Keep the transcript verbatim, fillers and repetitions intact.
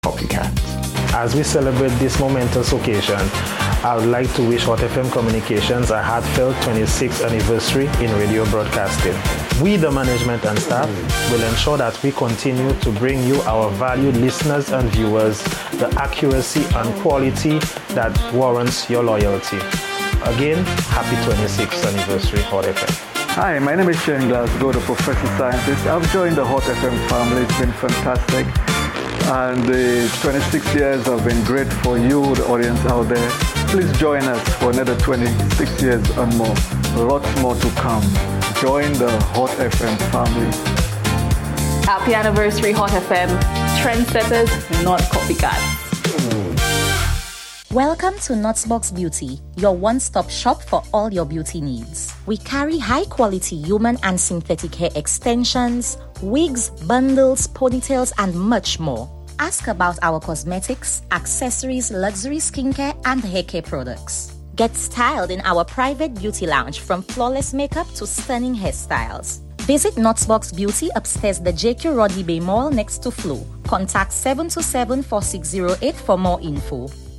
copycat. As we celebrate this momentous occasion, I would like to wish Hot F M Communications a heartfelt twenty-sixth anniversary in radio broadcasting. We, the management and staff, will ensure that we continue to bring you, our valued listeners and viewers, the accuracy and quality that warrants your loyalty. Again, happy twenty-sixth anniversary, Hot F M. Hi, my name is Shane Glasgow, the Professor Scientist. I've joined the Hot F M family. It's been fantastic. And the twenty-six years have been great for you, the audience out there. Please join us for another twenty-six years and more. Lots more to come. Join the Hot F M family. Happy anniversary, Hot F M. Trendsetters, not copycats. Welcome to Knotsbox Beauty, your one-stop shop for all your beauty needs. We carry high-quality human and synthetic hair extensions, wigs, bundles, ponytails, and much more. Ask about our cosmetics, accessories, luxury skincare, and hair care products. Get styled in our private beauty lounge, from flawless makeup to stunning hairstyles. Visit Knotsbox Beauty upstairs the J Q Roddy Bay Mall next to Flo. Contact seven two seven, four six zero eight for more info.